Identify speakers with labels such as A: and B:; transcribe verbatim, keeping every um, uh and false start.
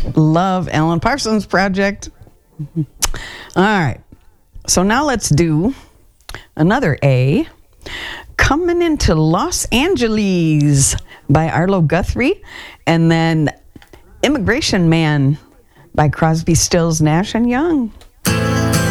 A: Love Alan Parsons Project. All right. So now let's do another A. Coming into Los Angeles by Arlo Guthrie. And then Immigration Man by Crosby, Stills, Nash and Young.